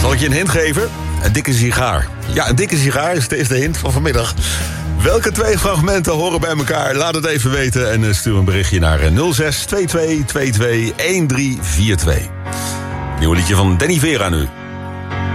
Zal ik je een hint geven? Een dikke sigaar. Ja, een dikke sigaar is de hint van vanmiddag. Welke 2 fragmenten horen bij elkaar? Laat het even weten en stuur een berichtje naar 06 22 22 1342. Nieuwe liedje van Danny Vera nu.